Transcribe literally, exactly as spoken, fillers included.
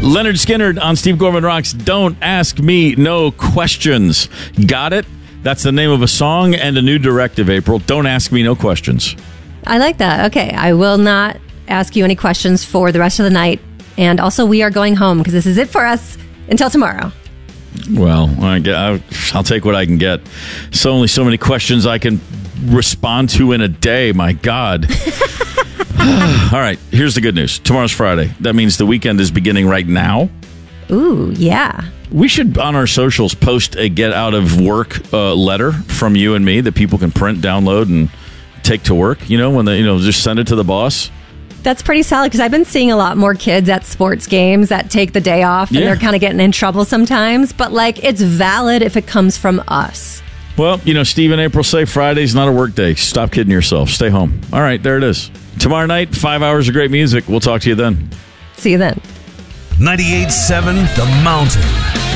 Leonard Skinner on Steve Gorman Rocks. Don't Ask Me No Questions. Got it? That's the name of a song and a new directive, April. Don't ask me no questions. I like that. Okay, I will not ask you any questions for the rest of the night. And also, we are going home because this is it for us until tomorrow. Well, I get, I'll take what I can get. So only so many questions I can respond to in a day. My God. All right, here's the good news. Tomorrow's Friday. That means the weekend is beginning right now. Ooh, yeah. We should, on our socials, post a get out of work uh, letter from you and me that people can print, download, and take to work. You know, when they, you know, just send it to the boss. That's pretty solid because I've been seeing a lot more kids at sports games that take the day off and Yeah. they're kind of getting in trouble sometimes. But like, it's valid if it comes from us. Well, you know, Steve and April say Friday's not a work day. Stop kidding yourself. Stay home. All right, there it is. Tomorrow night, five hours of great music. We'll talk to you then. See you then. ninety-eight point seven The Mountain.